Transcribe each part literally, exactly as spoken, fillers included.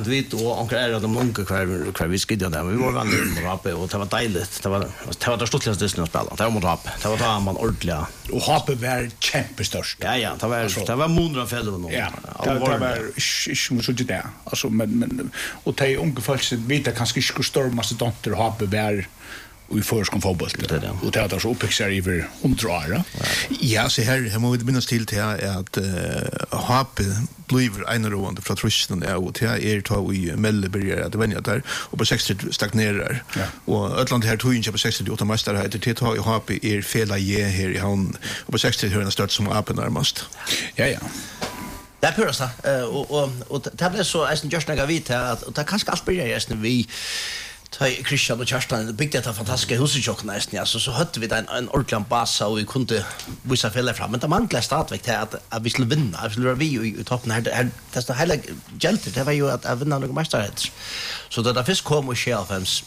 att vi och onkel är de onkel kvar kvar vi skidde där. Vi var väldigt rappe och det var dejligt. Det var det var det största disney spel. Det var mot rapp. Det var då man ordentliga. Och hoppet var kämpestörst. Ja ja, det var det var månader för det nog. Ja. Det var inte så det där. Alltså men men och de onkel folk vet kanske inte hur stor massa dotter hoppet var i förskon fotboll. Och det har så uppexer i hundra år. Ja, så här här måste vi minnas till till att H P blir en roande från Ryssland och det är ta i Melleberg att vänja där och på sextio stagnerar. Och Atlant här tog in på sextio åtta mästare heter det ta i H P är fela ge här i han och på sextio hör den start som appen närmast. Ja ja. Det är pursa och och och det blir så är just några vit att och det kanske allt blir just vi Ta Christian och Kerstin byggde ett fantastiskt husjock nästan alltså så hade vi en en ordentlig bas och vi kunde visa fälla fram men det manglar stadväck till att att vi skulle vinna vi skulle vara vi i toppen här det är hela hjälten det var ju att vinna några mästerhet så då där fisk kom och Shelfams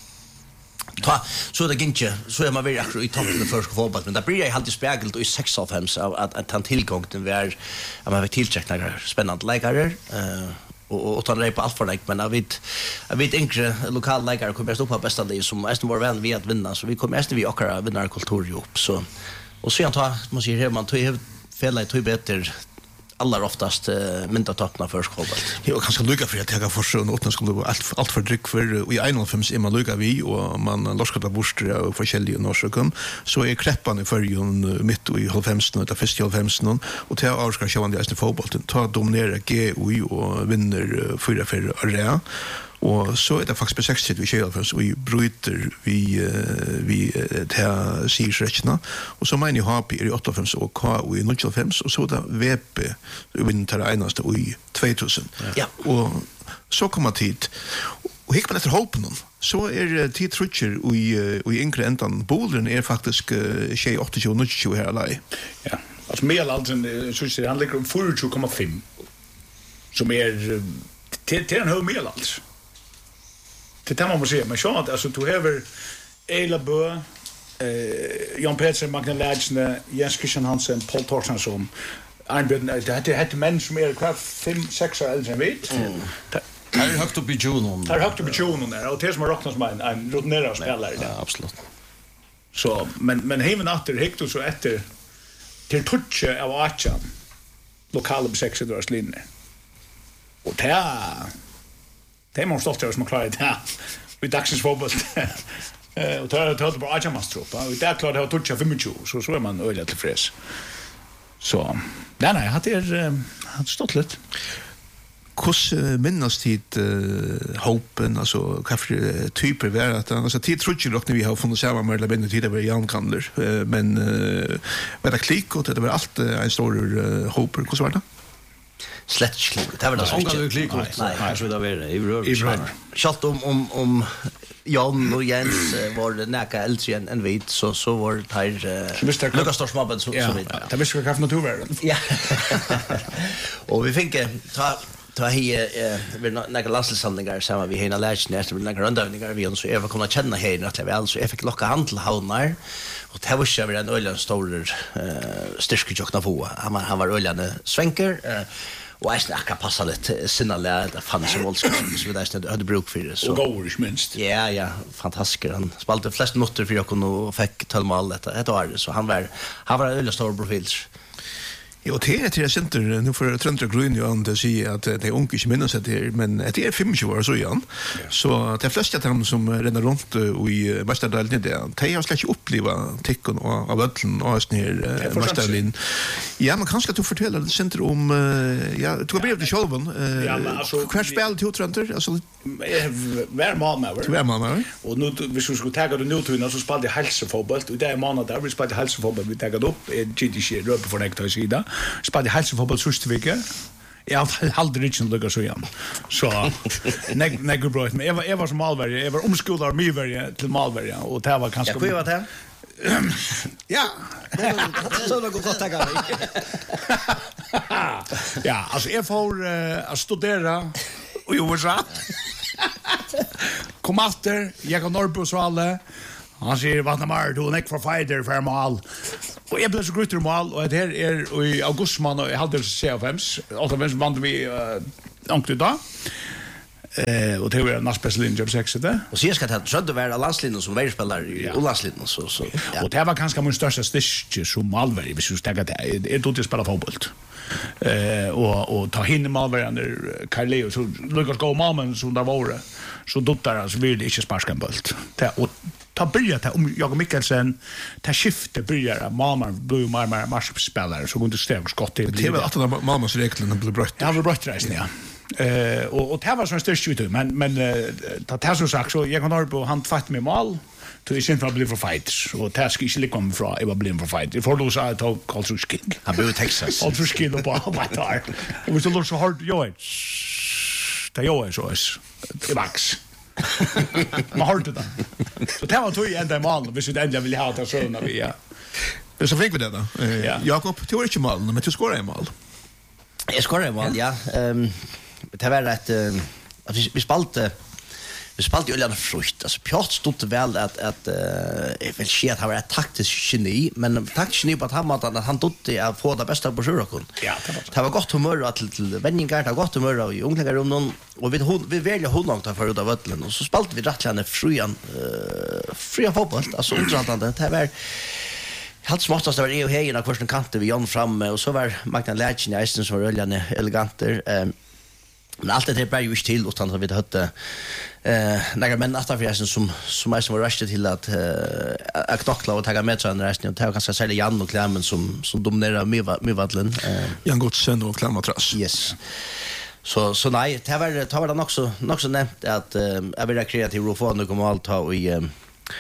ta så det gick inte så är man väl i toppen för fotboll men det blir ju alltid spegelt i sex av hems att att han tillgång till var att man vill tillchecka spännande läkare eh och och ta det på allt för dig men jag vet jag vet inte lokala läkare kommer stå på bästa det som är var vän vi att vinna så vi kommer mest vi och vinna kultur ihop så och så jag tar måste ju man tar fälla ett bättre allra oftast uh, mynta toppna för skålet. Ja, och kanske lycka för att ta för så åt skulle vara allt allt för dryck för i enhundrafem är man lycka vi och man loskar på bostra och forskjellige norskon så är kreppan i förjon mitt i halvfemton och första halvfemton och ta avskar sjön det är fotbollen ta dominera G O och vinner fyra fyra area. Och så är det faktiskt på sextio vi kör för så vi bryter vi vi tar sirräkna och så menar H P i åtta fem och K i noll fem och så där V P vinner enaste i tvåtusen. Ja. Och så kommer tid och hick man efter hoppen så är tid trutcher och i och i enkla ändan bollen är faktiskt tjej åtta tjugo noll tjugo här alla. Ja. Alltså medelåldern så ser han ligger om fyrtio komma fem som är till till en hög medelålder. Det tar man måste säga men så att alltså du har Ela Bö eh Jan Petersen, Magna Lädsne, Jens Christian Hansen, Paul Torstensson. Arnbjörn det hade hade män som är kvar fem sex år äldre än vi. Det är högt upp i Junon. Det är högt upp i Junon där och det som har räknats som en en rutinerad spelare där. Ja, absolut. Så men men hemma efter Hector så efter till touch av Achan. Lokala besexedras linje. Och det det är man stolt över som har klarat det vi dagsens fotboll eh och tar tar på Ajamas trupp och där klarade jag toucha tjugofem så så är man öliga tillfreds så nej nej hade er hade stått lite Kus minnas tid uh, hopen alltså kaffe typer var att alltså tid tror jag dock när vi har funnit samma med eller bättre tid över Jan Kandler uh, men uh, med det klick och det var allt uh, en stor uh, hoper hur var det slett klick det var det som inte klick nej kanske det var det i rör schalt om om om Jan och Jens var det näka äldre än en vet så så var det här Lucas Storsmabben så så vid det visste jag kanske naturvärden ja och vi fick ta ta här vi några landslagssamlingar samma vi hela lägen efter några rundövningar vi så jag var kunna känna här att jag alltså jag fick locka handel havnar och det var ju över en öljan stor styrkejockna på han var han var öljande svänker och jag snackar passa lite sinnalä det fanns så våldsamt så det är hade bruk för det så och går minst ja ja fantastiskt han spelade flest noter för jag kunde och fick tal mål detta det var det så han var han var en öljande stor profil. Jo, det är till center nu för Trent och Green ju att säga att det är unga inte minns att det men det är femtio år så igen. Så det flesta av dem som renner runt i mästardelen det de har släkt uppleva ticken och av öllen och snär mästarlin. Ja, man kanske du fortälla det center om ja, du har blivit själven. Ja, alltså kvar spel till Trent alltså var man över. Var man över. Och nu vi skulle skulle ta det nu till så spelade hälsofotboll och det är månad där vi spelade hälsofotboll vi tagit upp G D C röp för nektar sida. Spelade hälsofotboll sista veckan. Jag har aldrig riktigt lyckats så igen. Så nej nej bra men jag var jag var som Malberg, jag var omskolad Myberg till Malberg och det var kanske jag var det. Ja. Så det går gott att ta. Ja, alltså jag får uh, att studera i U S A. Kom efter, jag kan norr på så alla. Han säger vad när du neck for fighter för mål. Och jag blev så grytter mål och det här är i augustmånad och jag hade C F Ms. Alltså vem vann vi uh, ankte då. Eh och det var nästa linje av sex det. Och så ska det trodde vara landslinjen som var spelare i landslinjen så så. Ja. Och det var ganska min största styrke som Malmö, vi skulle stäcka det. Det då till spela fotboll. Eh och och ta hin Malmö under Carleo så Lucas gå Malmö som där var. Så dottar alltså vill inte sparka en boll. Det och ta börja ta om Jakob Mikkelsen ta skifte börjar Malmö blir mer mer matchspelare så går inte stäv skott det blir. Det var att Malmös reglerna blev brött. Ja, det brött resten ja. Eh och och det var som störst ut men men ta det så sagt så jag kan ha på han fatt med mål till i sin för bli för fights och det ska inte komma från jag var bli för fight. Det får då så att ta culture king. Han bor i Texas. Culture king och bara bara där. Det var så låt så hårt jo. Det jo så är det max. Man har det där. Så det var tog ända mål hvis vi ändå vill ha det så när vi ja. Det så fick vi det då. Eh Jakob, du har inte mål men du skorar en mål. Jag skorar mål, ja. Ehm det var rätt att vi vi spalte vi spalte ju frukt. Alltså Piotr stod väl att att eh väl shit har ett taktiskt geni, men taktiskt geni på att han att han dotte att få det bästa på Sjurakon. Ja, det var. Det var gott humör att till vändningar, det var gott humör i ungdomar om och vi vi välja hon ta för ut av vattnet och så spalte vi rättlarna fryan eh fryan fotboll. Alltså underhållande. Det var Halt smartast var ju hejen av kursen kanter vi Jan framme och så var Magna Lätchen i Eisen som var öljande eleganter. Eh, men allt det blev ju inte till utan att vi hade eh, några män att för som som är som var rushed till att eh, att knockla och ta med sig en resten och ta kanske sälja Jan och Klemmen som som dominerar Myvadlen. Eh, Jan Godsen och Klemmatras. Yes. Så så nej, det var det var det också också nämnt att eh, jag vill kreativ och få nu kommer allt ha i eh,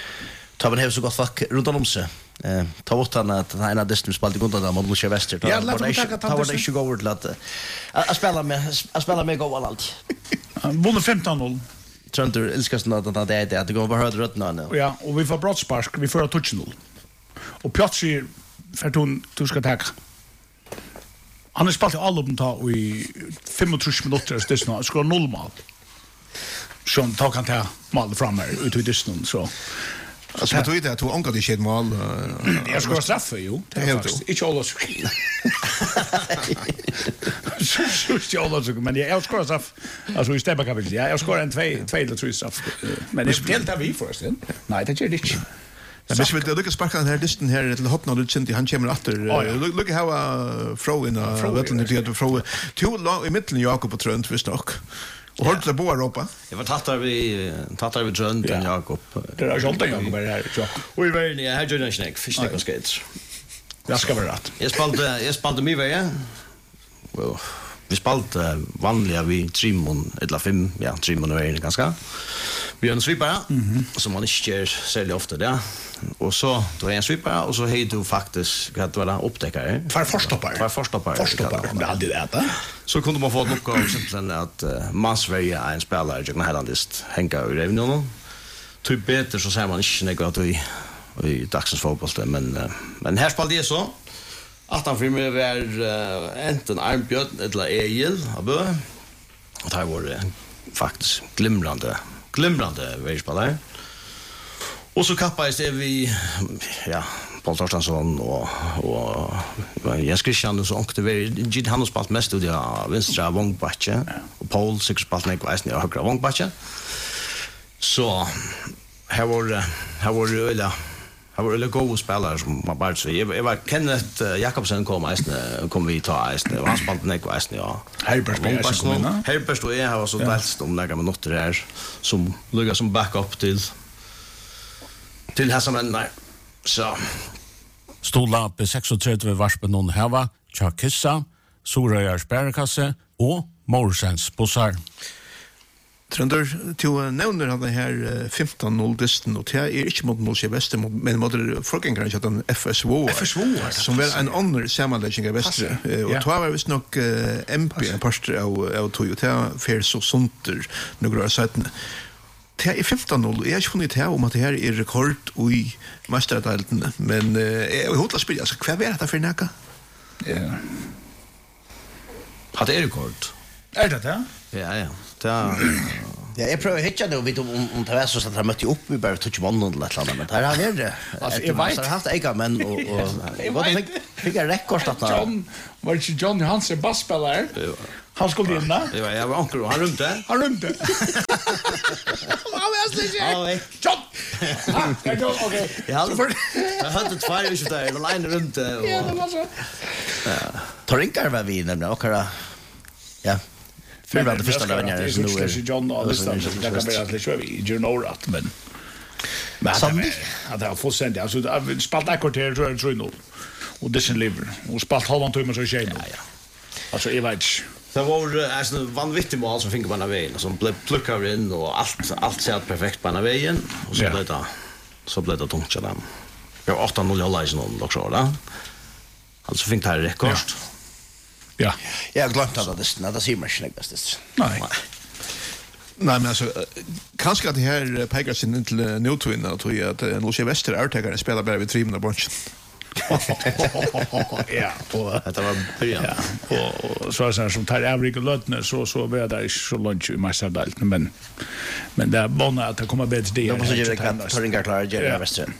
ta man har så gott fuck runt om sig. Eh ta bort han att han ena distan spelade kontra där mot Lucia Wester. Ja, låt mig ta ta det inte gå över till att att spela med att spela med gå allt. Han vann femton noll. Tror du älskar sånt att det är det att det går bara rött nu. Ja, och vi får brottspark, vi får touch noll. Och Piotr för hon du ska ta. Han har spelat alla upp ta i tjugofem minuter så det snart ska noll mål. Som tar kan ta mål framme ut i distan så. Alltså jag tror inte att du ångar dig ett mål. Jag ska straffa ju. Det är faktiskt inte alla så. Så så alla så men jag ska straff. Alltså i stämma kapitel. Ja, jag ska en två två eller tre straff. Men det helt vi förresten. Nej, det gör det inte. Ja, men vi look at sparka den här distan här till hoppna och Cindy han kommer åter. Look how a throw in a little the other throw. Two long i mitten Jakob på trönt för stock. Och har du på Europa? Det var tattar vi tattar vi drönt den Jakob. Det är ju alltid Jakob här så. Och i vägen jag hade ju en snack fish stick och skates. Jag ska vara rätt. Jag spaltade jag spaltade mig väl. Well, vi spaltade vanliga vi trimon eller fem ja trimon är det ganska. Vi har en svipare som man inte gör sälja ofta där. Och så då är en svipare och så hej du faktiskt att vara upptäckare. För förstoppare. För förstoppare. Förstoppare. Det hade det där. Så kunde man få ett lucka och sen att uh, Mansverige är en spelare jag kan helandist hänga ur även någon. Typ bättre så säger man inte något i i dagsens fotboll men uh, men här spelade det så att han för mig var uh, enten Arnbjörn eller Egil Abö. Och det var det faktiskt glimrande glimrande världsspelare. Och så kappades det vi ja Paul Torstensson och och Jens Christian så åkte vi gitt han har spalt mest ut ja vänstra vångbacken och Paul sex spalt mig kvar i högra vångbacken. Så här var här var det eller här var det goda spelare som man bara så jag var Kenneth Jakobsen kom nästan kom vi ta nästan han spalt mig kvar ja. Herbert Persson. Herbert och jag har så delt om några minuter där som ligger som backup till till här som en nej. Så Stola på trettiosex varspen någon hava, Chakissa, Sorøyar Sperrekasse och Morsens bussar. Trønder, til nevner han det her femton noll distan, og det er ikke mot Molsje Vestre, men mot folkengeren til den F S V O, F S V O, som var en annen sammenlegging av Vestre. Og det var visst nok M P, en parster av tog, og det er fer så sunter noen år siden. Det er femton noll, jeg har ikke funnet det om at det her er rekord i mesterdalene, men jeg har hodlet spillet, altså, hva er det for nækka? Ja. Har det rekord? Er det det? Ja, ja. Ja, jag prövar hitta det och vet om om det var så att han mötte upp vi bara touch one eller något annat men där har vi det. Alltså jag vet har haft ega men och och vad fick fick jag rekord att John var det John Johansson bassspelare. Han skulle in där. Det var jag var onkel han rymde. Han rymde. Ja, jag slänger. Ja, John. Ja, okej. Jag hade jag hade två år så där, det line runt och ja, det var så. Ja. Torinkar var vi nämligen och kara. Ja. För det första där när det nu är John och det där kan bli att det kör vi you know rat men men att det har fått sent alltså spalt akkorter tror jag tror nog och det sen lever och spalt halvan timme så tjej. Ja ja. Alltså jag vet. Det var alltså vanvittigt mål som fick på den här vägen som blev pluckar in och allt allt ser perfekt på den här vägen och så blev det så blev det tungt så där. Jag var åtta noll alla i någon också då. Alltså fick det här rekord. Ja. Jag har glömt att det är det ser man inte bäst. Nej. Nej, men alltså, kanske att det här pekar sig in till nutiden och tror jag att Lucia Wester är spelar bara vid trimen av branschen. Ja, och det var början. Ja, och, och så är det som tar Avrik och Lötner så så var det inte så långt i Mästardalt men men det är bara att det kommer bättre det. Jag måste ge det att Torinkar klarar Jerry Wester.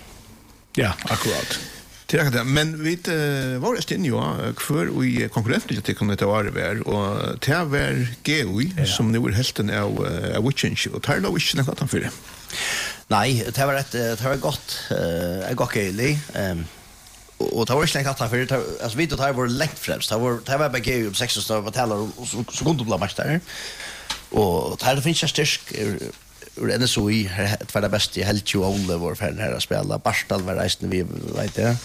Ja, akkurat. Tillräckligt, men vi uh, var det inne ju för i konkurrenter till kunde ta vara där och ta var G O I ja. Som nu är helten av uh, Witchinch och tar då inte något för det. Nej, det var rätt det var gott eh uh, gott G ehm och det var inte något för det alltså vi då tar var lätt främst. Det var det var bara G O I om sex år vad talar och så kunde bli match där. Och det finns ju styrk ur N S O I det var det bästa helt ju Oliver för den här spela Barstal var resten vi vet det.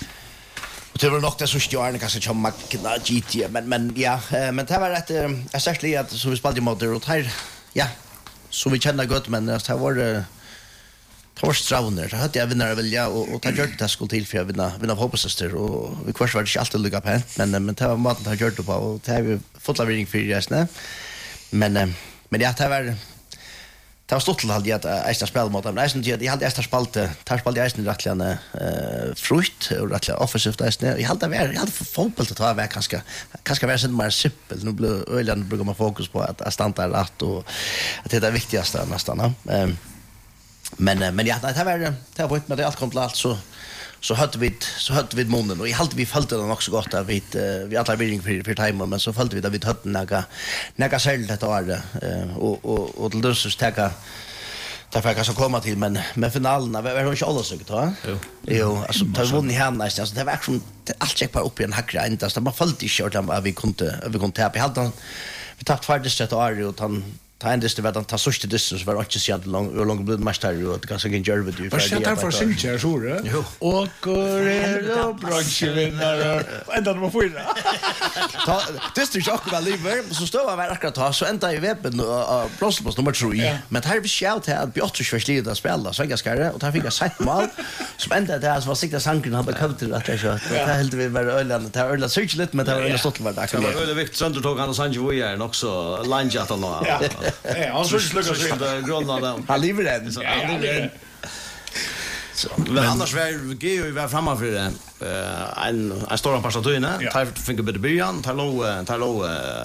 Och det var nog det så stjärna kanske som Magna G T men men ja men det var rätt jag särskilt att så vi spelade mot och här ja så vi känner gott men det var det var stråner så hade jag vinnare vilja och och ta gjort det skulle till för att vinna vinna hoppas och vi kvart var det inte alltid lycka på men men det var maten har gjort det på och det har vi fått lavering för resten men men ja det var det var stort till att jag ska spela mot dem. Jag syns jag hade extra spalte, tar spalte jag snart rättligen eh frukt och rättligen offensivt där. Jag hade väl jag hade fotboll att ta väl ganska ganska väl sen mer simpel. Nu blir ölen brukar man fokus på att att stanna rätt och att det är det viktigaste nästan. Ehm men men ja, det var det var med det allt kom till allt så så hade vi så hade vi munnen och i allt vi följde den också gott där vi vi alla vill för för timer men så följde vi där vi hade några några sälj det var och och och till dess täcka där fick jag så komma till men med finalen var det inte alla så då. Jo. Jo, alltså det var vunnit hem nästan så det var som allt check på upp i en hackra inte så man följde inte att vi kunde vi kunde täppa. Vi hade vi tappade faktiskt ett år och han ta en det var att ta sista distans var inte så lång hur lång blev matchen och det kanske kan göra det ju för det. Vad ska för synge så det? Och korrelo branschvinnare. Ända de får det. Ta det är ju också väl live så står vi akkurat ta så ända i webben och plåster nummer tre. Men här vi shout här att Björn förslider att spela så ganska det och där fick jag sagt mål som ända det var sikta sanken hade kommit till att jag så det helt vi var öland det öland så lite men det var stått var där. Det var väldigt viktigt sönder tog han och Sanjo är också line chat och ja. Ja, han skulle sluka sig det grundarna. Han lever den så han lever den. Så men annars var G ju var framme för det. Eh en en stor passatöjne, tar fick bit början, tar låg tar låg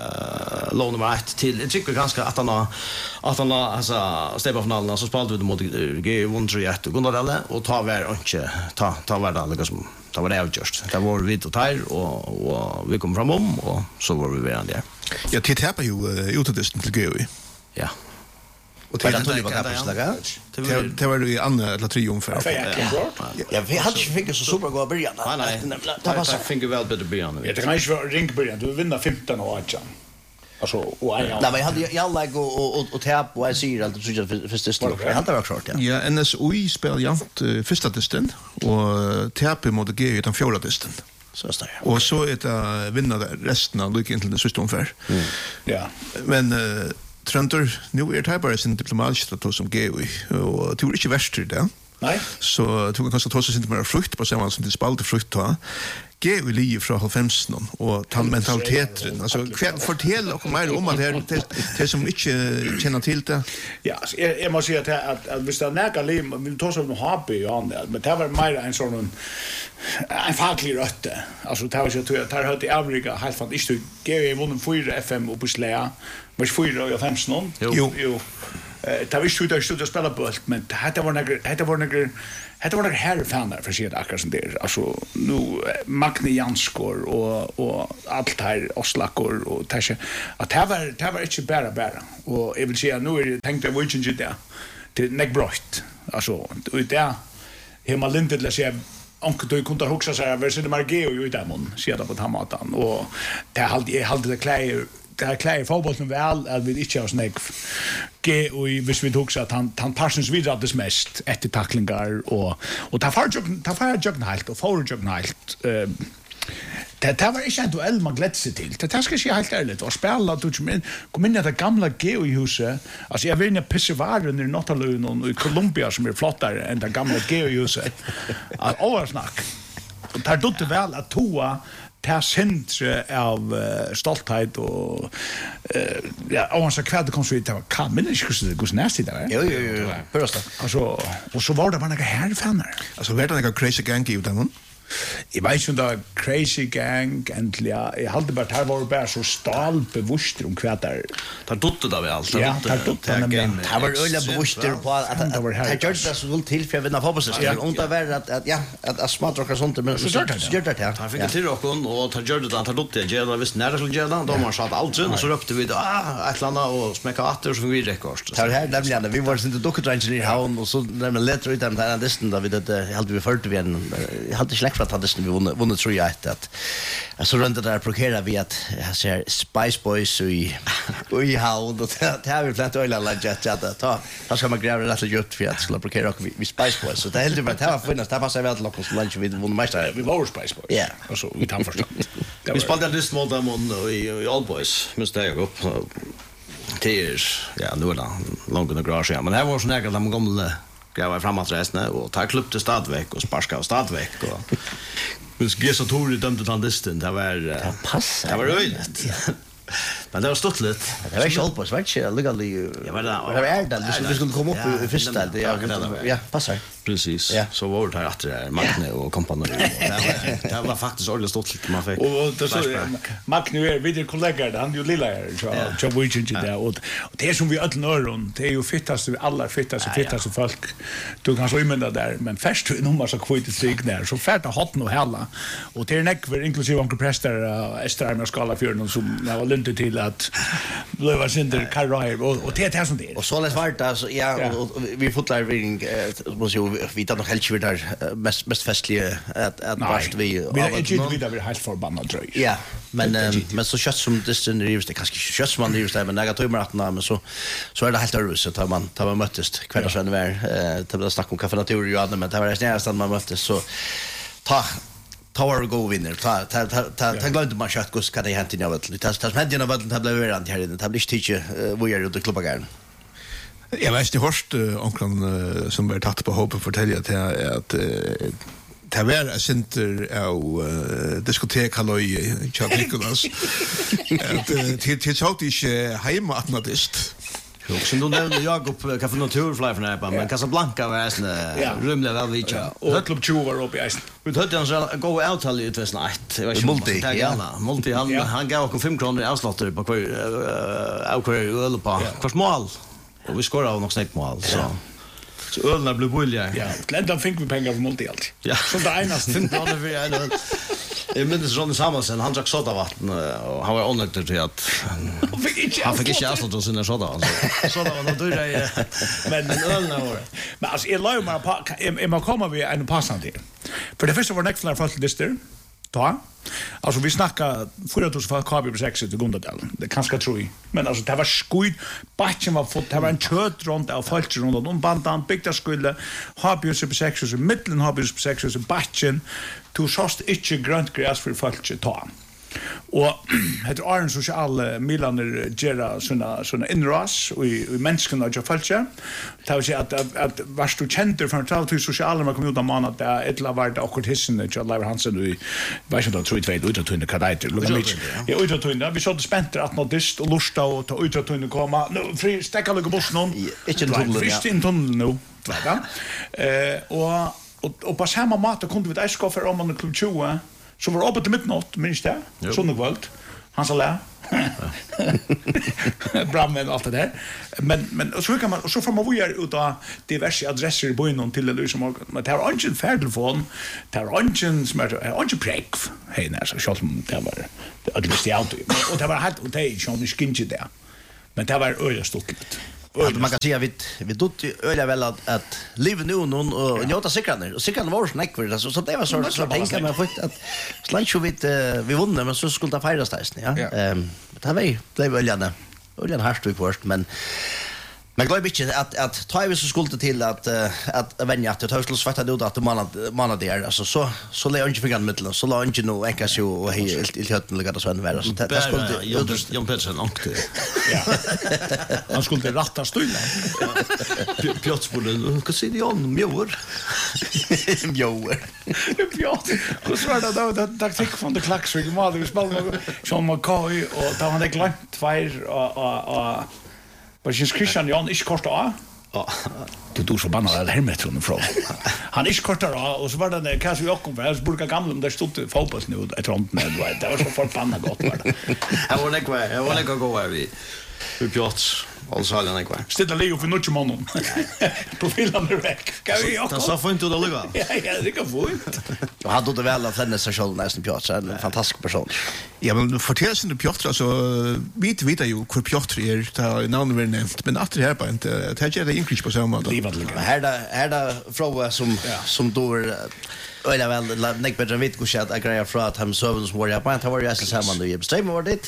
låg nummer ett till. Jag tycker ganska att han att han alltså steg på finalen så spelade vi mot G vann tre ett och Gunnar och tar var inte ta ta var det liksom ta var det avgjort. Det var vi och tar och och vi kom fram om och så var vi vidare där. Ja, det tappar ju utadisten till G O I. Ja. Och det var det kapslaga. Det var ju andra eller tre ungefär. Ja, vi hade ju fick så super gå början. Nej, nej. Det var så fick väl bättre början. Det kan ju vara ring början. Du vinner femton och åtta. Alltså och en. Nej, men jag hade jag lag och och och tap och jag ser allt så just första stund. Jag hade varit klart, ja. Ja, N S O I spelar jämt första distan och tap mot G U den fjärde distan. Så står det. Och så är det vinna resten av lyckan till det sista ungefär. Ja. Men Tröntor, nu är det här bara sin diplomatiskt att som G O I och det var inte värst till det. Nej. Så tog han kanske ta sig inte mer frukt på samma som det spalte frukt ta. G O I liv från halvfemton och ta mentaliteten. Alltså fortell och mer om att det det som inte känner till det. Ja, jag, jag måste säga att att, att hvis det näka liv vill ta som hobby och annat, men det var mer en sån en faglig rötte. Alltså det var så att jag tar hört i Afrika helt fantastiskt. G O I vunnit fyra F M och på Slä. Men fyra och femton. Jo. Jo. Eh, det var inte ute att spela bult, men det var några, det var några, det var några herrfanar för sig akkurat som det. Alltså nu Magne Janskor och och allt här Oslakor och Tasha. Att det var det var inte bara bara. Och jag vill säga nu är det tänkte jag inte det. Det neckbrott. Alltså och det hemma lindet la sig onkel du kunde huxa sig över så det Margeo ju där mon sedan på tamatan och det hade jag hade det klä det här klär fotbollen väl att vi inte har snägg ge och hvis vi tog så att han han Parsons vidare det mest efter tacklingar och och ta far jog ta far jog helt och for jog helt eh det det var inte en duell man glädde sig till det ska jag helt ärligt och spela du men kom in i det gamla Geo i huset alltså jag vill inte pissa varen i Nottalun och i Colombia som är flottare än det gamla Geo i huset all snack och tar du det väl att toa ta centre av uh, stolthet och uh, ja och så kväll det kom så det var kan men inte skulle gå nästa där. Jo jo jo. Första. Alltså och så var det bara några härfanar. Alltså var det några crazy gang i dem? Jag vet inte om crazy gang äntligen. Jag hade bara här var bara så stalbevusst om kvättar. Tar dottet av allt. Ja, tar dottet av det. Det var öliga bevusst på att det gör det så väl till för att vinna fotbollssäsongen. Om det var att ja att att smadra och sånt men så gör det här. Han fick till och och tar gör det att tar dottet jag det visst när det skulle göra då man sa allt sen och så röpte vi ah ett landa och smäcka åter så vi rekord. Det här nämligen vi var inte docketrangen i havn och så när man letar ut den där distan där vi det hade vi förut vi en hade släkt för att hade vi vunnit vunnit tror jag att så runt där prokerar vi att jag ser Spice Boys i i havn och det har vi planerat öla läget att ta då ska man gräva rätt djupt för att skulle prokera och vi Spice Boys så det helt det var finnas det passar väl lockos lunch vi vunnit mästare vi var Spice Boys. Ja, och så vi tar först. Vi spelade list mot dem och i All Boys måste jag upp tears ja nu då långt in the garage men här var så nära de gamla gräva framåt resten och ta klubb till Stadveck och sparska av Stadveck och mus Gesa Tori dömde han distant det var det passar det var röjligt men det var stått lite det var inte på svart så legally ja men det var det vi skulle komma upp i första ja ja passar precis så var det här att det Magne och kompani det var faktiskt ordentligt stått lite man fick och det så Magne är vidare kollegor han ju lilla så så vi inte där och det är som vi alla öron det är ju fittast vi alla fittast fittast folk du kan så imända där men först nu måste så kvitt sig där så färta hot nu hela och det är näck för inklusive onkel präster Estrarna skala för någon som var lunte till att blev synder karriär och och det är som det och så läs vart alltså ja vi fotlar ring måste ju vi tar nog helt för där mest mest festliga att att vart vi vi är inte vi där helt förbannat tror jag. Ja, men men så kött som det sen rivs det kanske kött som man rivs där men jag tror mer att men så så är det helt övrigt så tar man tar man möttes kvällen var eh det snack om kaffe natur ju men det var det nästan man möttes så ta Tower go winner. Ta ta ta ta glömde man kött gus kan det hänt i något. Det tas med den av den blev redan här i den tablish teacher vi är ute klubba garn. Jag vet inte hörst onklan som var tatt på hoppen fortälja till att det var ett center av diskotek halloj Chuck Nicholas. Att till till sånt inte hemma att natist. Och sen då nämnde jag upp Café Naturfly från här men Casablanca var en rymlig väl vi ja och Club två var uppe i isen. Vi hade en så gå outall ut väl snart. Det var multi ja multi han han gav oss fem kronor i avslutet på kvar av kvar öl på kvar mål och vi skorade av något snägt mål så så ölna blev bulliga. Ja, Glenda fick vi pengar för multi allt. Ja, så det enaste fem kronor för en Jag minns Ronny Samuelsen, han drack sådana vatten och han var onödig till att han fick inte avsluta sina sådana. Sådana var nog dyra men ölna var det. Men alltså, jag lär mig på, jag må komma vid en passande. För det första var näckflar för lister. Ta. Alltså vi snackar fyra tusen för K B på sex till Gundadalen. Det kanske tror jag. Men alltså det var skuid. Batchen var fått. Det var en kött runt av folk runt om bandan byggda skulle ha bjus på sex och mitten har bjus på sex och batchen to såst inte grönt gräs för folk ta. Och heter Arn social Milaner gera såna såna inras och i människorna jag fältja. Det vill säga att att vars du känner från tal till sociala man kommer ut av man att det ett lavard och hissen det jag lever Hansen och vad jag tror två ut att tunna kadaiter. Ja ut att tunna. Vi såg spänt att något dist och lusta och ta ut att tunna komma. Nu fri stäcka lite buss någon. Inte tunnel. Friskt in tunnel nu. Va? Eh och och och på samma mat kunde vi ett skaffa om man klubb tjugo. Så var uppe till midnatt, minns det? Sån valt. Han sa lä. Brandmän och allt det där. Men men och så kan man och så får man vara ut av diverse adresser i byn till det som men det har inte en färdtelefon. Det har inte som är inte präck. Hej när så schalt det var det visste jag inte. Och det var helt och det är ju inte skinje där. Men det var öle stockligt. Att man kan säga vi vi dott öliga väl att att live nu någon och njuta säkraner och säkraner var snack för det så så det var så så tänka man för att slancho vi vi vunnit men så skulle det firas där ja. Ehm det var det var öliga öliga harst vi först men men glöm inte att att ta vi så skulle till att att vänja att ta skulle svarta då att man man där alltså så så lär inte fingan mitten så lär inte nog enkas ju och helt i hötten ligga så vara så det skulle Jon Pettersson åkte. Ja. Han skulle ratta stolen. Pjotsbolen, vad säger Jon mjör? Mjör. Pjot. Och så var det då att taktik från det klacksvig mal vi spelade som McCoy och då han det glömt två och och men Christian Jan är kort av. Ja. Du du så banna det här med från från. Han är kort av och så var det kanske jag kom för jag brukar gamla där stod fotboll nu ett runt med det var så förbannat gott var det. Jag var lägga jag var lägga gå här vi. Vi pjots. Alltså han är kvar. Ställa Leo för något mannen. Profilen är väck. Kan vi också? Det så får inte det lugga. Ja, ja, det kan få inte. Jag hade det väl att den sessionen nästan Piotr är en fantastisk person. Ja, men fortell sin Piotr så vet vet ju hur Piotr är där namnet är nämnt, men att det här bara inte det är det inkris på samma då. Här där här där fråga som som då eller väl Nick Bedren vet hur jag grejer för att han sövns var jag på att var jag så samman då i bestämmer var det.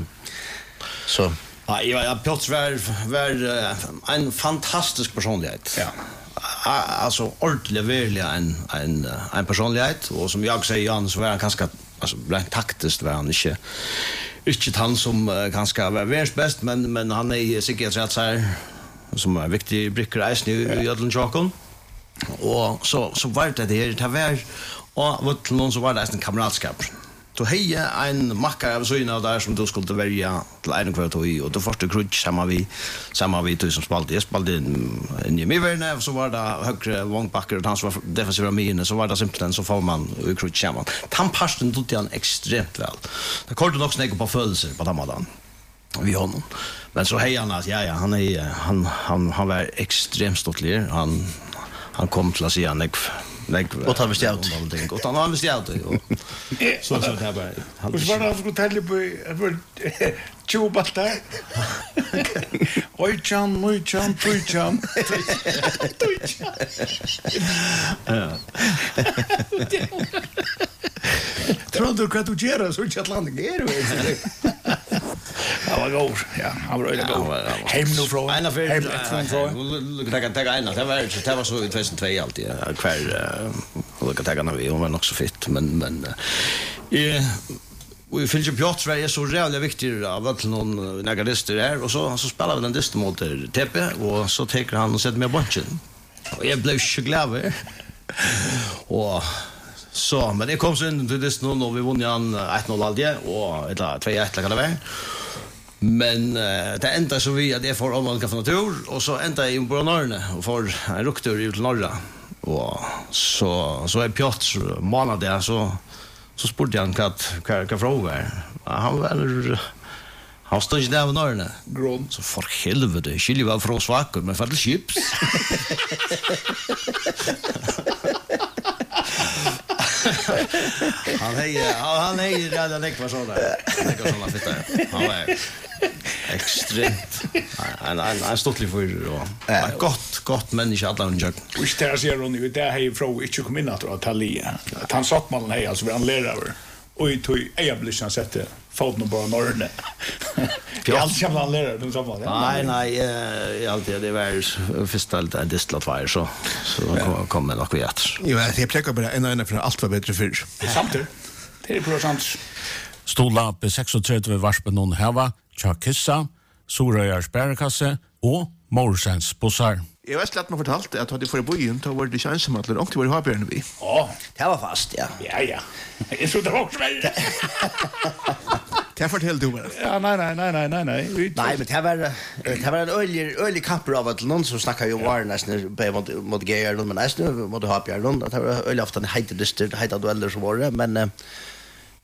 Så ja, ja, Piotr var, var en fantastisk personlighet. Ja. Alltså ordentligt verklig en en en personlighet och som jag säger Jan så var han ganska alltså rent taktiskt var han inte inte han som ganska var värst bäst men men han är säkert rätt så här som är viktig brickreis nu i Ödlen Chakon. Och så så var det det det var och vad någon så var det en kamratskap. Då heja en mackar av såna där som då skulle välja till en kvart och och då första krutch samma vi samma vi tusen spalt jag spalt in i Miverna så var det högre vångbackar och han var defensiva minen så var det simpelt så får man i krutch samma han passade då till han extremt väl det kunde nog snäcka på födelser på Ramadan vi honom men så heja han att ja ja han är han han han var extremt stolt han han kom till att se han Like och han visste ut. Och han visste ut. Så så där bara. Och så var det att tälla på för tjubat där. Oj chan, oj chan, oj chan. Oj chan. Ja. Tror du att du gör så i Atlantic är du? Ja, vad går. Ja, han var öde gå. Hem nu från. En av hem från från. Look att ta en. Det var det var så i tjugohundratvå alltid. Kvar look att ta när vi var nog så fitt men men eh vi fyllde Piotr var så jävla viktigt av att någon negatister där och så så spelar vi den dist mot T P och så tar han och sätter med bunchen. Och jag blev så glad. Och så men det kom så in till dist nu och vi vann han ett noll alltid och eller två ett kan det vara. Men uh, det enda så vi att det får om man kan få natur och så ända i Bornarne och får en ruktur ut till norra och så så är Piotr månad där så så spurte han kat kan fråga han var han stod ju där i norra grön så för helvete skulle vara från svackor men för det chips han hejer han hejer redan lägg var så där lägger såna fitta han var extremt en en en stottlig för och ett gott gott människa alla och jag och där ser hon ju där hej från inte kom in att Talia att han satt man hej alltså vi han lärare och i tog eblition sätter fått nog bara norrne jag alltid kan han lärare de samma nej nej jag alltid det var första det distlat var så så kommer nog vet jo jag pekar bara en en för allt var bättre för samtidigt det är procent Stola på trettiosex varspen någon hava Chakissa, Sorayars bärkasse och Morsens bussar. Jag vet att man fortalt att hade för bojen då var det chans som att det var habern vi. Ja, det var fast ja. Ja ja. Jag tror det var också väl. Det fortell du bara. Ja nej nej nej nej nej nej. Nej, men det var det var en ölig ölig kapper av att någon som snackar ju var nästan på mot mot Geir men nästan mot Habjärn att det var ölig ofta en heter det heter dueller så var det men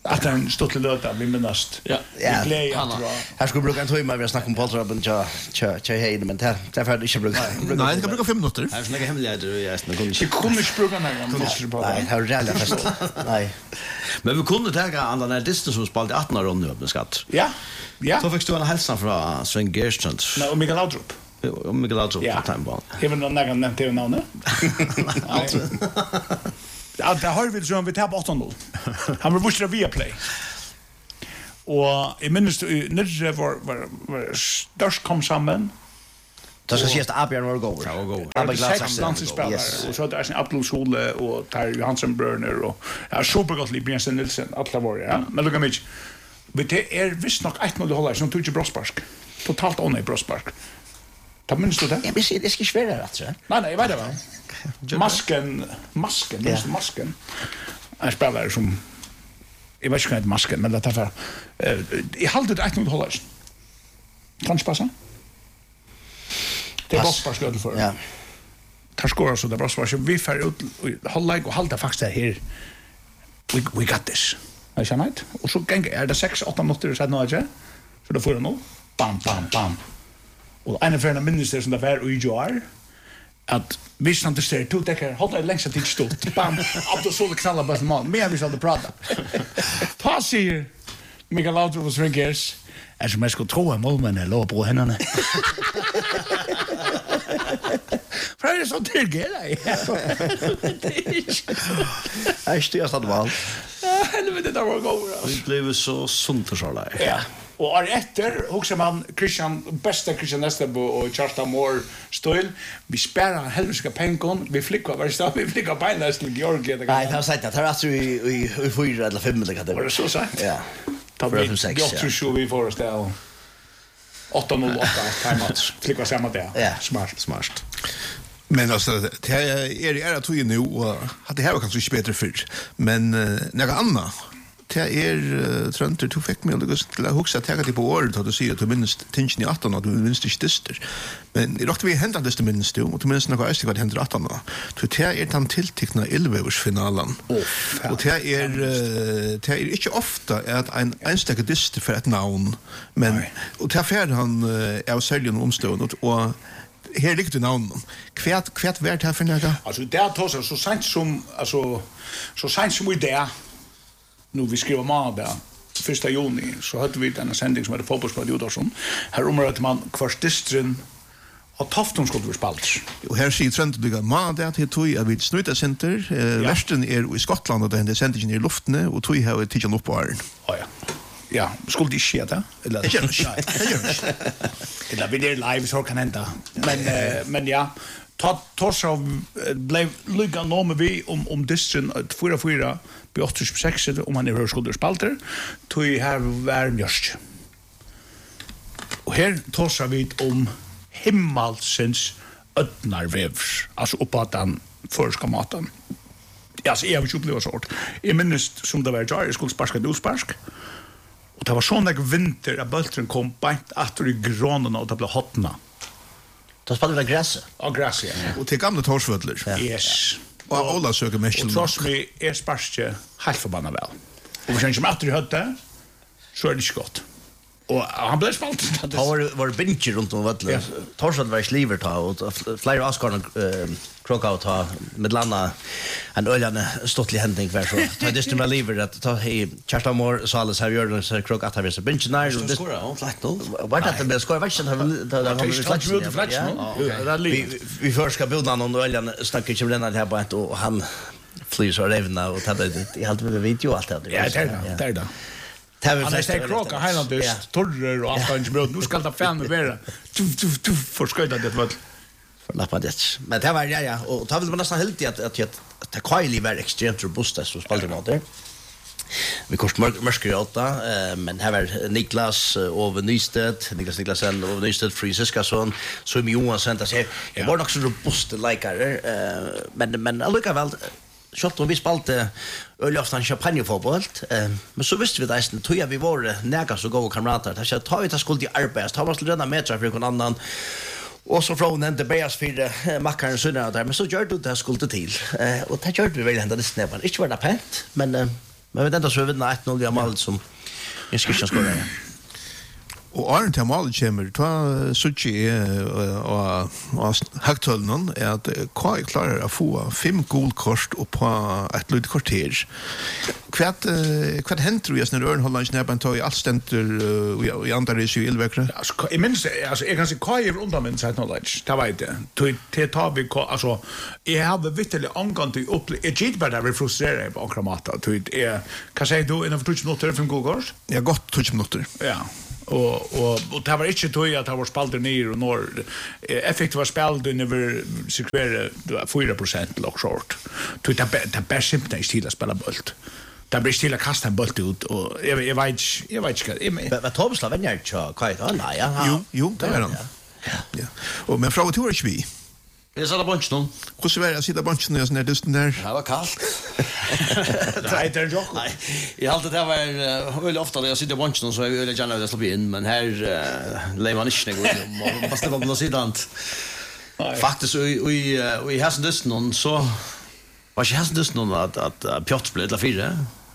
Att han stod till löta vi minnast. Ja. Ja. Glädje Han- tror jag. Här skulle bruka en timme vi har snackat om Paul Robin tja tja tja hej men det det får inte bruka. Nej, det kan bruka fem minuter. Här är såna hemligheter i hästen kunde Vi kunde inte bruka några måste på. Nej, det är rätt fast. Nej. Men vi kunde ta andra när distans som spalt i arton år nu med skatt. Ja. Ja. Så fick du en hälsan från Sven Gerstrand. Nej, och Mikael Laudrup. Om Mikael Laudrup Ja. på timeball. Även någon annan nämnt det namnet. Ja, det har vi så vi tar på åtta noll. Han var bussra via play. Og jeg minnes nere var, var, var størst kom sammen. Det ska ses att Abjörn var gåvor. Ja, och gåvor. Det Abba var Glas. sex landslagsspelare. Yes. Og så hadde jeg Abdul Sole og Tar Johansen Brøner og ja, supergodt liv Bjørnsen Nilsen. Alla var det, ja. Men lukka mig. Men det er visst nok ett mål håller som tog ikke Brospark. Totalt ånne i Brospark. Da minnes du det? Ja, men det ska svära rätt så. Nei, nei, jeg vet det va. Masken, masken, minns du masken? En spelare som jeg vet ikke hva heter masken, men det er for jeg halte det ett mål håller. Kan ikke passa? Det er Pass. Brospark skal for. Ja. Tar skåra så där bara så vi får ut hålla och hålla faktiskt här. We we got this. Jag känner det. Och så gäng är det sex åtta minuter så nå inte. Så då får det nå. Bam bam bam. Och en av de minister som där var i Joar att vi stannar det ser två täcker hålla det längst till stort. Bam. Upp då så det knallar på mål. Men vi ska det prata. Pass här. Mikael Laudrup och Sven Gers. Alltså man ska tro att målmen är låg på händerna. För det är så tillgängligt. Jag styr så att val. Helvete, det var gåvor. Vi blev så sunt och så där. Ja. Och år efter, också man Christian, bästa Christian Esterbo och Charles Moore stöl, vi spärrar helviska pengon, vi flickar, var det stå, vi flickar beinleis till Georgia. Nej, det har sagt att det har i i i fyra eller fem eller vad det Var det så sagt? Ja. Ta Fyra, vi fem, sex, gott ja. så vi får oss där. åtta noll åtta timeouts. Flickar samma där. Ja. Smart. Smart. Men alltså, det är är att vi nu och att det här var kanske inte bättre för. Men uh, några andra. Det är uh, trönter du fick mig att till att huxa att ta det på året att du säger att du minns tingen i arton och du minns inte dyster. Men i rakt vi händer det minns du och du minns något öst vad händer arton. Så det är den tilltäckna elveårsfinalen. Och det är uh, det är inte ofta att en enstaka dyster för ett namn, men Nej. och det är han uh, är sällan omstående och här ligger det namnen. Kvärt kvärt vart här för några. Alltså där tar så så sent som alltså så sent som vi där. Nu vi skriver måndag första juni så hade vi en sändning som heter Fotbollsspel Jodarsson. Här omar att man kvarstistren och Tofton skulle vi spalt. Och här ser Trent bygga måndag till tog av vid Snuta Center. Eh, Ja. Västen är i Skottland och det händer sändningen i luften och tog har tidjan upp på åren. Ja ja. Ja, skulle det ske det eller? Det gör det. Det gör det. Eller vi är live så kan hända. Men eh, men ja, ta Torsov blev lugga nå med vi om om distren fyra fyra på åtta sex om han är hörskolder spalter. Tog här var mjörst. Och här torsar vi om himmelsens ödnarvevs, alltså uppåt den förska maten. Ja, så jag har ju upplevt så. Jag minns som det var jag, jag skulle sparska ett utsparsk. Och det var sån där vinter att bulten kom bänt efter i grånen och det blev hotna. Då spelar vi gräs. Och gräs, ja. Och till gamla Torsvödler. Ja. Yes. Och Ola söker mest Och till trots mig är sparske helt förbannad väl. Och vi känner som efter i hötte så är det inte gott. Och han blev spalt. Har var var binge runt om vattnet. Ja. Torsdag var sliver ta och flera Oscar eh crockout ha med landa en öljande stottlig händning för så. Ta det stämmer liver att ta hej Charles Moore så alla så här gör så crockout har vi så binge när Du det skorar on flat noll. var det det skor vet inte har vi vi vi först ska bilda någon öljande snackar inte med den här på ett och han flyr så revna och ta det i allt med video allt det. Ja, det är det. Det är det. Han är steg kråka Highlanders, torrer och allt annat bröd. Nu ska det fan med vara. Du du du försköta det väl. Lappa det. Men det var ja ja och ta vill man nästan helt i att att att att Kylie var extremt robust så spelade mot det. Vi kost mörskgröta eh men här var Niklas och Nystedt, Niklas Niklasen och Nystedt Friskiskason så är Johansson där säger det var också robust likare eh men men alltså väl Schott och vi spalte ölaftan champagnefotboll eh men så visste vi det nästan tror jag vi var näga så goda kamrater där så tar vi ta skuld i arbete tar oss redan meter för någon annan och så från den till Beas för mackaren sunna där men så gör du det skulle till eh och det gör vi väl ända det snäppar inte var det pent men Men vi vet inte så vi vinner ett noll i mål som Jens Christian skorar. Og Arne til målet kommer, da synes jeg og høgtølnen er at hva jeg klarer å få fem gulkort og på et lyd kvarter. Hva henter vi når Ørnholland snabben tar i alt stenter i andre ris i Ildvekre? Jeg minns, altså, jeg kan si hva jeg vil undan seg knowledge, det vet jeg. Til tar vi, altså, jeg har vittelig omgang til å oppleve, jeg gitt bare der vi frustrerer på akkurat mata. Hva sier du innenfor tjugo minutter, fem gulkort? Ja, godt tjugo minutter. Ja. Og og og det var ikke tøy at det var spalt ned og når effektivt var spalt under sekvere fyra prosent lock short. Tøy det det best simpelt til å spille bolt. Det blir til å kaste en bolt ut og jeg jeg vet jeg vet ikke. Vad Thomas Lavenjar tja kvar han nej ja. Jo, jo, det er han. Ja. Og men fra og til er ikke vi. Jeg satt av bunchen nå. Hvordan var det å sitte av bunchen når jeg dysten der? Det var kaldt. Nei, det er jo. Nei, jeg halte det var uh, veldig ofte når jeg sitter av bunchen så er jeg veldig gjerne å slappe inn, men her uh, leier man ikke noe om, og bare slipper på noe siden. Faktisk, i hessen dysten så var ikke hessen dysten at, at uh, Pjotr ble et eller fire.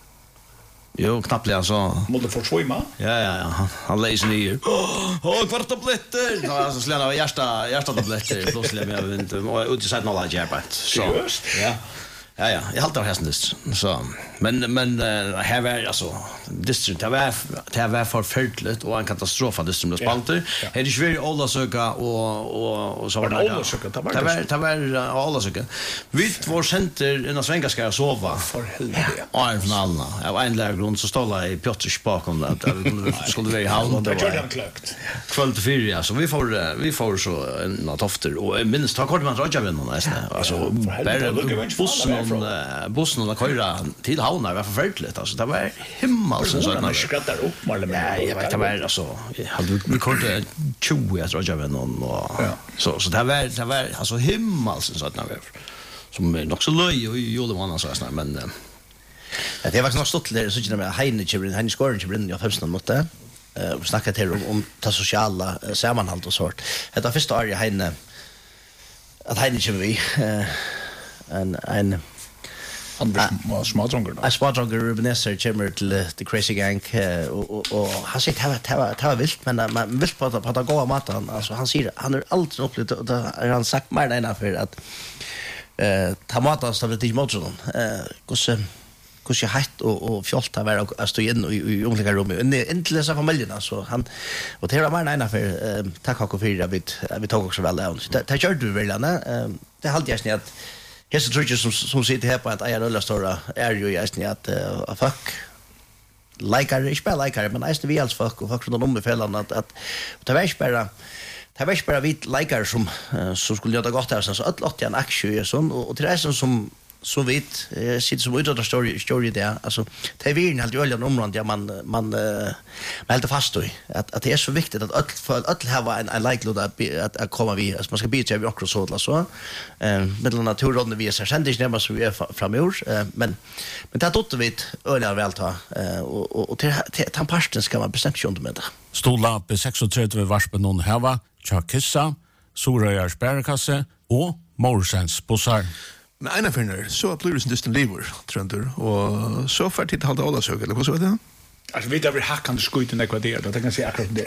Jo, knappt så. Måtte få svømme? Ja, ja, ja. Han, han leiser nye. Åh, kvartabletter! Nå er så slett av hjärsta-tabletter plutselig med vind. Og ut i siden alle har gjerne. Seriøst? Ja. Ja, ja. Jeg halte av hesten dyst. Så, men, men uh, her var, altså, dystren, det var, det var forferdelig, og en katastrofe av dystren ble spalter. Her er ikke veldig Ålasøka, og, og, og så var det... Ålasøka, det var det? Det var, det var Ålasøka. Vi var senter innan Svengaskar og sova. For helvete. Og en finalene. Av en lærgrunn så stod jeg i Pjotrisk bakom det, at vi skulle være i havn. Det gjør den kløkt. Kvöld til fire, ja. Så vi får, vi får så en av tofter, og jeg minnes, ta kort med en rådjavinnene, altså, bare bussen från bussen och köra till havnar var förfärligt alltså det var himmelsens så när skrattar upp mal med. Nej, jag vet det var alltså hade vi kunde tjugo jag tror jag vet någon och så så det var det var alltså himmelsens så när som är nog så löj och julemånad så här men ja, det var nog stått där så inte med Heineken han scorer inte brinn jag femton mot det. Eh snacka till om om det sociala sammanhalt och sånt. Det var första året Heine att Heineken vi en en Anders var smadronger då. Jag smadronger Rubenesser kommer till The Crazy Gang och och han säger det var det var det var vilt men man vill på att på att gå av maten alltså han säger han har alltid upplevt och det har han sagt mer än för att eh ta maten så det inte mot sån eh hur hur jag hett och och fjolta var att stå in i olika rum inte läsa familjen så han och det var mer än för tack och för det vi vi tog också väl det det gör du väl eh det halt jag snett Hesa trutcher som som sitter här på att jag rullar stora är ju just ni att uh, fuck like I spell like men nästan vi alls fuck och fuck från de befällarna att att det var bara det var bara vit likar som uh, som skulle göra gott här så att låt jag en aktie sån och, och till det som så vet eh sitter som ut av story story där alltså det är ju helt öliga områden där man man uh, helt fast då att att det är så viktigt att öll för öll har en en likelihood att att, att komma vi alltså man ska bli vi också så så eh med naturråden vi är sändigt nämma så vi är framor eh, men men det dotter vi öliga väl ta eh, och och, och till till pasten ska man bestämt ju med det Stola på trettiosex varspen någon hava Chakissa Soraya Sparkasse och Morsens bussar. Men en av finner, så blir det en distant lever, trønder, og så får tid til halde alla søk, eller hva så er det? Alltså vi där vi hackande skjuten där kvarter då tänker jag säga akkurat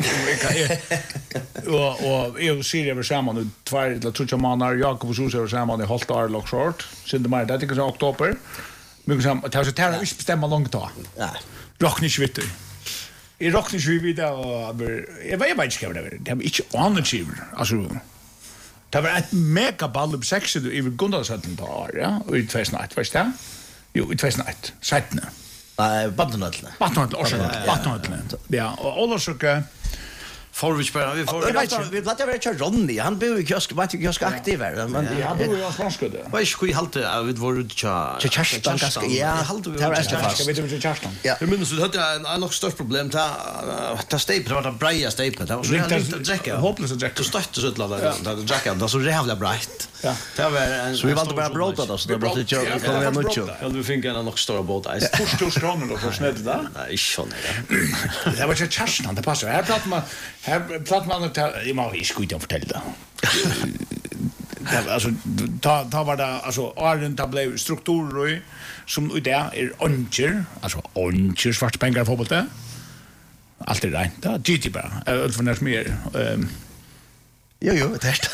det. Och och jag ser det samman nu två eller tre månader Jakob och så samman i halt år lock short. Sen det mer det tycker jag oktober. Mycket sam att så tar vi bestämma långt då. Ja. Rock nicht vet du. I rock nicht wie wieder aber jag vet inte vad det är. Det har inte on-achiever. Alltså det var ett mega ball upp sex du i Gundalsötten på år, ja, och i tvärsnatt, vet du? Jo, i tvärsnatt, sättna. Nej, badnötlen. Badnötlen, orsaka, badnötlen. Ja, och orsaka får vi spela vi får vi låter väl köra Ronny han bor i kiosk vad tycker jag ska aktiv där men ja bor ju i Spanska där vad ska vi hålla vi var ut tja Kerstan ganska ja hålla vi ska vi till Kerstan ja men minns du hade en nog stort problem ta ta stapel var det breja stapel det var så lite dräcka hopplösa dräcka du startade så ut där det dräcka det så jävla bright ja det var så vi valde bara brota då så det blev lite jag kommer jag nog ja du fick en nog stora båt ice först så kronor då för snett där nej sån det var ju Kerstan det passar här pratar man här pratar man att jag må inte skjuta och fortälla. det, alltså ta ta var det alltså Arden ta blev strukturer som i det är oncher, alltså oncher svart pengar fotboll det. Allt är rent. Det G T bara. Öll för näs mer ehm Jo jo, det är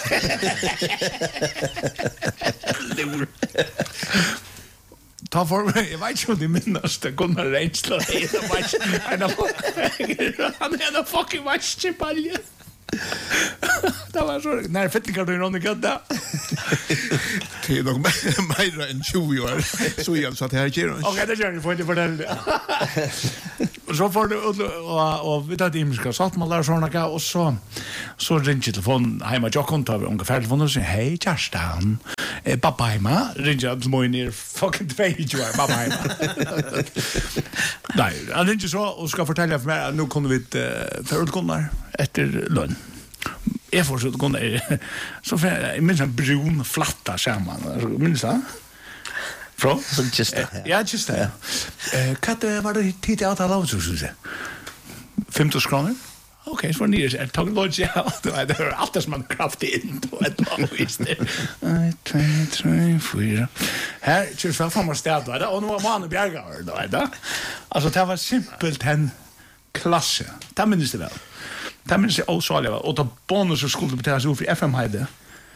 ta for jag vet inte om det minnas det kommer rensla det är match han är en fucking match chipalje det var så när fittingar du någon gata Det är nog mer än tjugo år så jag så att här ger oss. Okej, det gör ni får inte fortälja det. Så får du och och vi tar det imska satt man där såna och så så ringer telefon hemma jag kom ta ungefär telefon och säger hej Kerstin. Eh pappa hemma ringer till mig ner fucking två år pappa hemma. Nej, han ringer så och ska fortälja för mig nu kommer vi för utgångar efter lön. Jag får så gå ner så för jag minns en brun flatta samman minns du? Från så just det. Ja, just det. Eh katte var det tid att alla så så. femton kronor. Okej, så var det är tag lodge ja. Det är allt som man kraftigt in då ett man visst det. ett två tre fyra. Här just för fan måste det där och nu var man Bjärgar då där. Alltså det var simpelt en klasse. Det minns det väl. Det minns jag också alla och då bonus så skulle betalas ut för F M hade.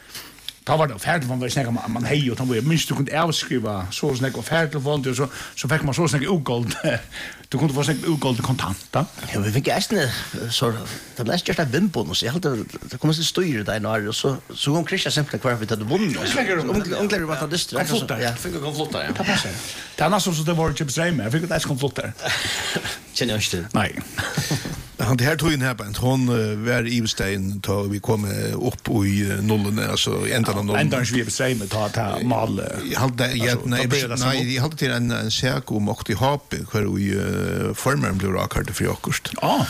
Ta var det färdigt från vad snacka man man hej och han var minst du kunde avskriva så snacka och färdigt från och så så fick man så snacka ogold. Du kunde få snacka ogold kontanter. Ja, vi fick ästne så det läste just att vinnbonus. Jag hade det kommer så styra där när och så så kom Christian simpelt kvar för att det vunnit. Ungefär vad det distrikt så. Ja, fick jag konflottar ja. Det passar. Det annars så det var chips räm. Jag fick det konflottar. Känner jag inte. Nej. Han det här tog in här på en hon var i Stein då vi kom upp i nollen alltså ända av nollen. Ända vi bestämmer ta ta mal. Jag hade jag nej nej jag hade till en en säk om och till hopp för vi formar blir rakart för Jakost. Ja.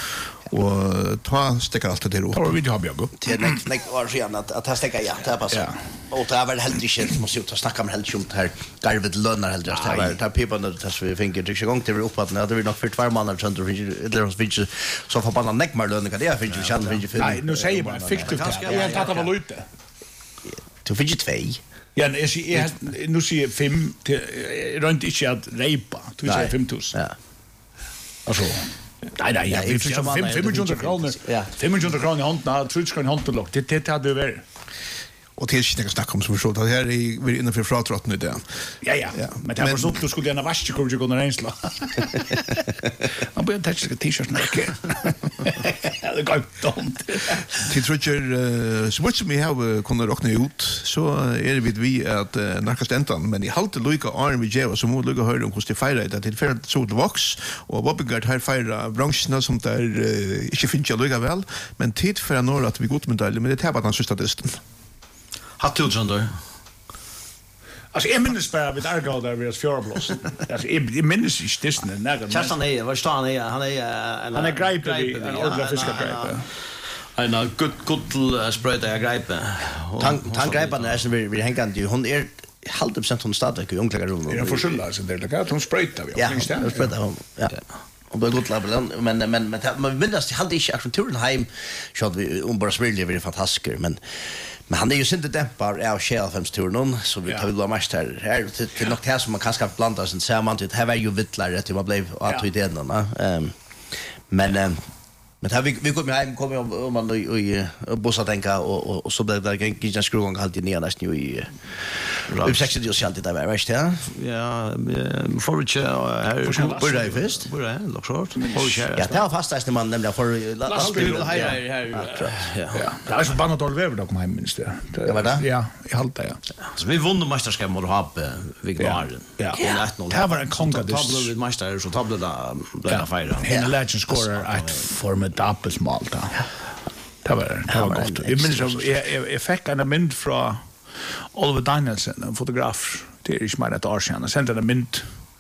Och ta stäcka allt det där upp. Tar vi det har jag. Till näck näck var sen att att stäcka ja, det passar. Och det var helt inte måste ju ta snacka om helt jumt här. Garvet lönar helt just här. Ta people när det så vi fick det igång till upp att det vi nog för två månader sen då det var finns så för bara näck mal lönar det finns ju sen finns ju. Nej, nu säger bara fick du det. Jag tar det var ute. Du finns ju två. Ja, jag ser nu ser fem runt inte att repa. Du säger fem tusen. Ja. Alltså nej nej, jag vill fem femhundra kronor. Ja, femhundra kronor i handen, tror jag handen till lock. Det det hade väl. Och det är inte något snack om som så det här är vi inne för fratrotten det. Ja ja, men det var så att du skulle gärna vaska kunde gå ner ensla. Han började touch the t-shirt när jag. Det går dumt. Till tror jag så mycket som vi har kunde räkna ut så är det vid vi att narkast ändan men i halta lika arm vi ger så mot lika höra om hur det firar det till för så det vox och vad begär här fira branschen som där inte finns jag lika väl men tid för några att vi gott medalj men det är bara den sista testen. Hatt du sånt Alltså jag minns bara vid Argau där vi har fjärblås. Alltså jag minns inte det när Kerstin är vad står han är han är han är greipet i en ordentlig fiskagreip. En good good spread där greip. Tank tankgreipan är så vi vi hängande ju hon är halvt procent hon startar i ungefär rum. Jag förskylla så där kan hon sprayta vi. Ja, hon sprayta hon. Ja. Och det gott label men men men men minns det hade inte akturen hem så vi om bara spelade vi fantastiskt men men han är ju inte dämpar av Shell-femsturen så vi tar väl mest här här till något här som man kanske blandar sen ser man till det här var ju vittlare till man blev att i den då ehm men men här vi vi kommer hem kommer om man i bossa tänka och och så blev det ganska skruvan alltid ner nästan i upp sextio år sedan det där vet jag ja forage här på det först på det lockshort forage ja det var fast att man nämligen för lastbil här här ja det är så bara något över då kommer hem minst det ja vad det ja i halta ja så vi vann mästerskap mot Happe Vigmaren ja det var en kongadis tablet mästare så tablet där blev fira en legend scorer ett formidabelt mål då det var det var gott jag minns jag jag fick en mynd från Oliver Danielsen, en fotograf, det är inte mer ett år sedan. Han sände en mynd.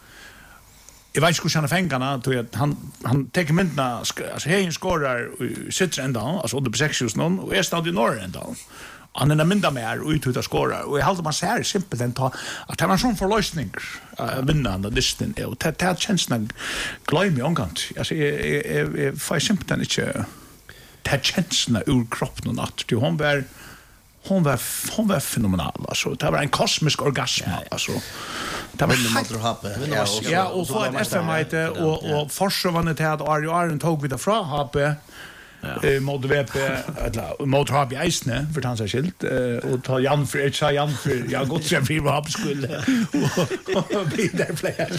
Jag vet inte hur han är fängarna, han, han teker myndna, alltså hej skårar och sitter ända, alltså under på sextusen, och är stad i norr ända. Han är en mynda med här och uthutar skårar. Och jag håller man säger simpelt en ta, att det var en sån förlösning att vinna den listan. Och det här känslan glöm mig omgått. Alltså, jag får simpelt inte det här känslan ur kroppen och natt. Hon var hon var hon var fenomenal alltså. Det var en kosmisk orgasm alltså. Det var helt ja, och få ett F M-ite och och forsvannet till att Arjo Arjen tog vid fra H P. Eh mot V P eller mot H P Eisne för han sig skilt och ta Jan för ett sa Jan för jag gott sen vi var på skulle och bli där fler.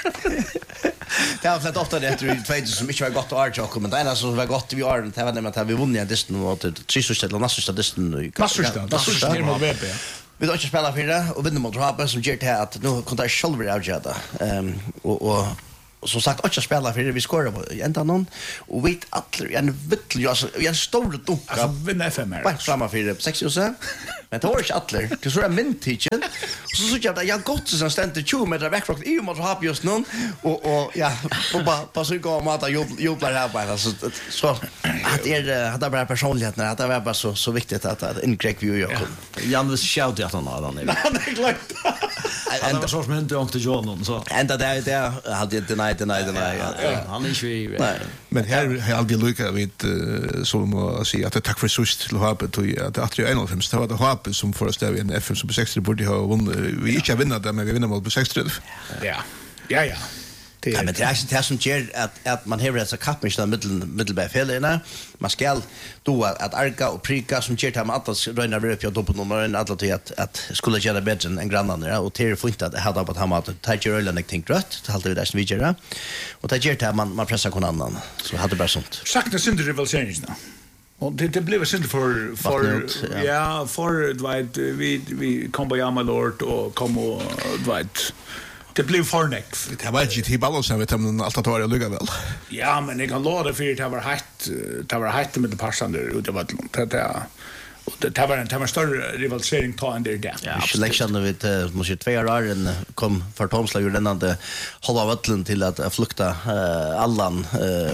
Det har flett ofta det efter två som inte var gott att Arjo men det ena som var gott vi har det var nämligen att vi vunnit distan mot Trisust eller Nassust distan i Nassust Nassust mot V P. Vi har inte spelat för det och vinner mot H P som ger det här att nu kunde jag själv avgöra ehm och och och som sagt också spela för det vi skorar på ända någon och vet att en vittlig alltså en stor dunk alltså vinna F M R bara framma för det sex och så men det var inte atler det så är min teacher så så jag jag gott så ständigt tjugo meter väck från i mot ha just någon och och ja och bara på så gå mata jobbar här bara så så att är hade bara personligheten att det var bara så så viktigt att att en Greg view jag Jan vill shout att han har den nej klart han var så som inte åkte John så ända där där hade det nej nej nej han är ju men här har aldrig lyckat vid som att säga att tack för sust till H P till att att det är en av dem så var det H P som får stäva en F M som på sextio borde ha vunnit vi inte har vunnit det men vi vinner mot på sextio ja ja ja det ja, men det är inte det som ger att att man har ett kappning där mittel mittelbefällarna man ska då att arka och prika som ger dem att röna upp jag då på någon alla till att att skulle göra bättre än grannarna och det är fint att hade på att ha att ta ger ölen jag tänkte rätt det hade vi där som vi gör och det ger det man man pressar kon annan så hade bara sånt sagt det synd rivaliseringen och det det blev synd för för ja för vet vi vi kom på Jamalort och kom och vet det blev förneck. Det var inte till balans vet om allt att vara lugga väl. Ja, men jag kan låta för det var hett det var hett med det passande och det var det det och det var en det var större rivalisering ta än det där. Ja, selection vet måste två år en kom för Tomslag ur den andra halva vattlen till att flukta allan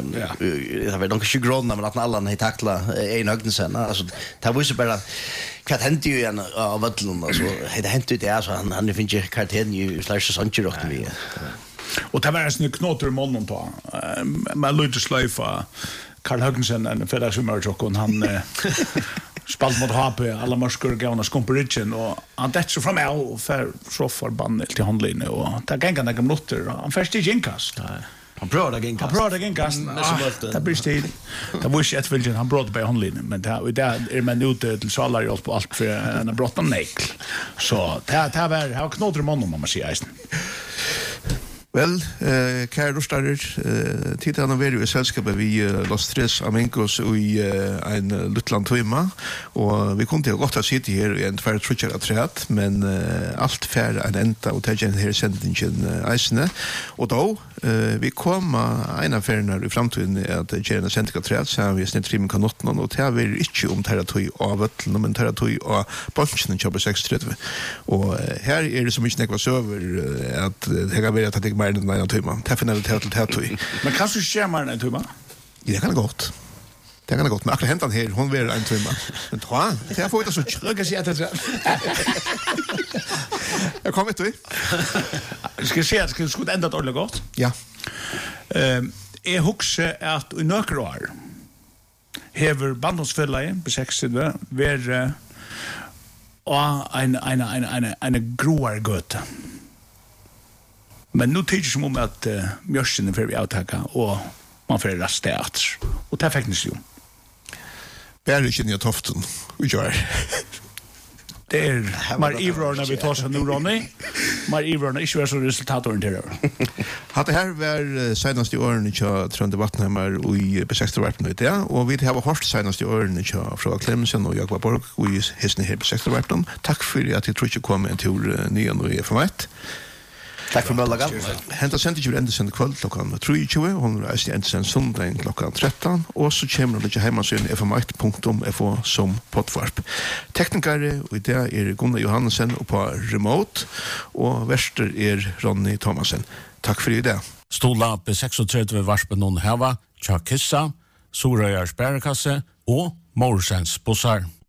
det var nog inte gronna men att allan hade tackla en högden alltså det var ju bara Kat hände ju en av vattlen alltså det hände ju det så han han finns ju karten ju slash sånt ju också vi. Och det var en snygg knotter mån då. Man lite slöfa Karl Högensen en för som är och han spalt mot H P alla maskor gåna skomperitchen och han det så fram och för så förbannat till handlinne och det gänga några minuter han först i inkast. Han prövade igen kast. Han prövade igen kast. Det blir stil. Det var ju ett vilken han brådde på handlinjen men det där är man ute till salar ju på allt för en brottna neck. Så det det var har knodder man om man säger isen. Vel, eh Karl Rostarer, eh tittarna var ju i sällskapet vi uh, Los Tres Amigos i uh, en uh, Lutland Tøyma och vi kunde ju gott att sitta här i en tvär trutcher att trätt men uh, allt fär en ända och ta här sändningen uh, Eisne och då uh, vi komma en affär i framtiden att göra en sändning att trätt så vi snitt trim kan något och det är inte om territorium av vatten men territorium av bunchen på sextio och uh, här är det så mycket nekvas över uh, att det kan vara att det mer än en timme. Det finner vi till till till. Men kan du köra mer än en timme? Ja, det kan det gott. Det kan det gott. Men akkurat hämtan här, hon vill en timme. Men tror jag, det har fått så jag kan se att det. Jag kommer till. Ska se att det skulle ända ordentligt gott. Ja. Ehm, är huxa att i några år häver bandonsfällare på sextio ver och en en en en en groar gott. Men nu tycker som om att uh, mjörsen är för vi avtaka och man får rastat. Och det faktiskt ju. Bär inte nya toften. Vi gör. Det är Mar Ivror när vi tar sig nu Ronny. Mar Ivror när inte var så resultatorienterad. Hade här var senast i åren i Trönde Vattenhammar och i på sextio varpen ut ja och vi har hört senast i åren i Fråga Clemsen och Jakob Borg och i hästen här på sextio varpen. Tack för att jag tror inte kom en tur nyan och F M ett. Tack för möjligheten. Henta sent ju ända sen kväll klockan tretton hon reiste ända sen söndagen klockan tretton och så kommer det hemma så f m ett punkt f o som poddvarp. Teknikere och det är Gunnar Johansen och på remote och värster är Ronny Thomasen. Tack för det. Stola på trettiosex varspen någon här va. Tja Kissa, Sorøyars Bærekasse og Morsens bussar.